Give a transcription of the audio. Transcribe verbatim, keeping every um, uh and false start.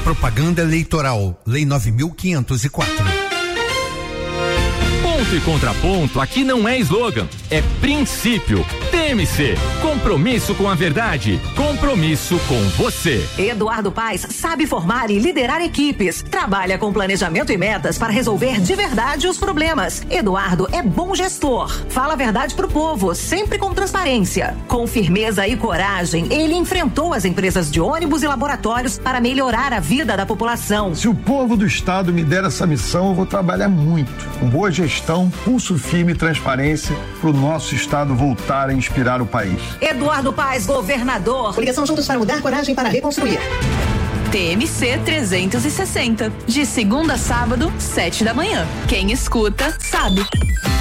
Propaganda eleitoral, Lei nove mil quinhentos e quatro. Ponto e contraponto aqui não é slogan, é princípio. T M C, compromisso com a verdade, compromisso com você. Eduardo Paes sabe formar e liderar equipes, trabalha com planejamento e metas para resolver de verdade os problemas. Eduardo é bom gestor, fala a verdade pro povo, sempre com transparência. Com firmeza e coragem, ele enfrentou as empresas de ônibus e laboratórios para melhorar a vida da população. Se o povo do estado me der essa missão, eu vou trabalhar muito, com boa gestão, pulso firme e transparência, para o nosso estado voltar a inspirar o país. Eduardo Paes, governador. Ligação juntos para mudar, coragem para reconstruir. T M C trezentos e sessenta, de segunda a sábado, sete da manhã. Quem escuta, sabe.